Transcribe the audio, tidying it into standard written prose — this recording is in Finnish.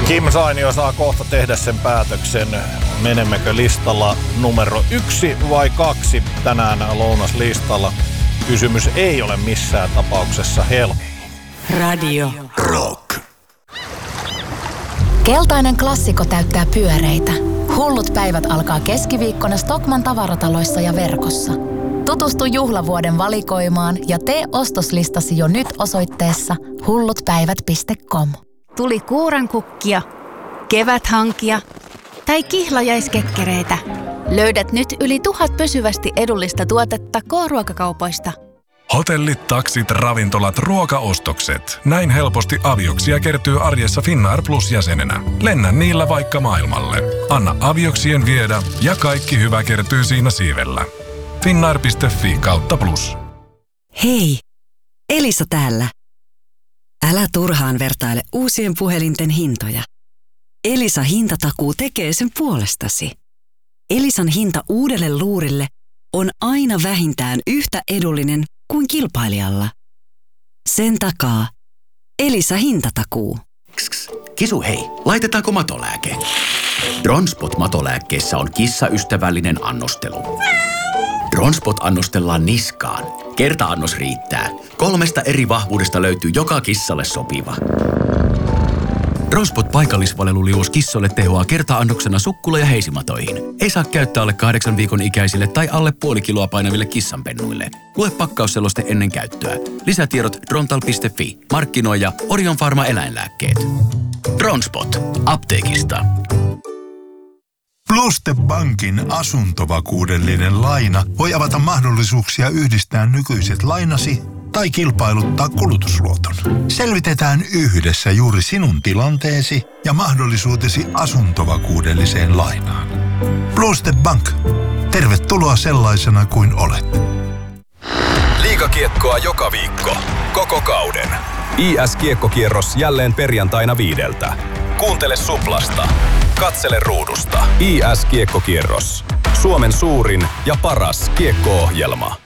Kim Sainio saa kohta tehdä sen päätöksen, menemmekö listalla numero 1 vai 2 tänään lounaslistalla. Kysymys ei ole missään tapauksessa helppo. Radio Rock. Keltainen klassikko täyttää pyöreitä. Hullut päivät alkaa keskiviikkona Stockmann tavarataloissa ja verkossa. Tutustu juhlavuoden valikoimaan ja tee ostoslistasi jo nyt osoitteessa hullutpäivät.com. Tuli kuurankukkia, keväthankia tai kihlajaiskekkereitä. Löydät nyt yli 1000 pysyvästi edullista tuotetta K-ruokakaupoista. Hotellit, taksit, ravintolat, ruokaostokset. Näin helposti avioksia kertyy arjessa Finnair Plus-jäsenenä. Lennä niillä vaikka maailmalle. Anna avioksien viedä ja kaikki hyvä kertyy siinä siivellä. Finnair.fi/plus. Hei, Elisa täällä. Älä turhaan vertaile uusien puhelinten hintoja. Elisa hintatakuu tekee sen puolestasi. Elisan hinta uudelle luurille on aina vähintään yhtä edullinen kuin kilpailijalla. Sen takaa Elisa hintatakuu. Kisu hei, laitetaanko matolääke? Dronspot-matolääkkeessä on kissaystävällinen annostelu. Dronspot annostellaan niskaan. Kerta-annos riittää. 3 eri vahvuudesta löytyy joka kissalle sopiva. Dronspot paikallisvaleluliuos kissoille tehoaa kerta-annoksena sukkula- ja heisimatoihin. Ei saa käyttää alle 8 viikon ikäisille tai alle puoli kiloa painaville kissanpennuille. Lue pakkausseloste ennen käyttöä. Lisätiedot drontal.fi. Markkinoija Orion Pharma eläinlääkkeet. Dronspot. Apteekista. Pluste Bankin asuntovakuudellinen laina voi avata mahdollisuuksia yhdistää nykyiset lainasi tai kilpailuttaa kulutusluoton. Selvitetään yhdessä juuri sinun tilanteesi ja mahdollisuutesi asuntovakuudelliseen lainaan. Pluste Bank. Tervetuloa sellaisena kuin olet. Liigakiekkoa joka viikko. Koko kauden. IS-kiekkokierros jälleen perjantaina 5:00. Kuuntele Suplasta. Katsele ruudusta. IS-kiekkokierros. Suomen suurin ja paras kiekko-ohjelma.